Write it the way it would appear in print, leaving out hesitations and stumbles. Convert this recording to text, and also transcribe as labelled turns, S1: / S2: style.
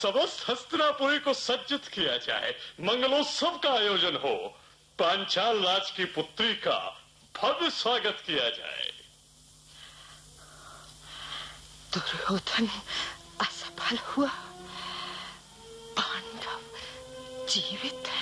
S1: समस्त हस्तिनापुरी को सज्जित किया जाए, मंगलोत्सव का आयोजन हो, पांचाल राज की पुत्री का भव्य स्वागत किया जाए।
S2: दुर्योधन असफल हुआ, पांडव जीवित है।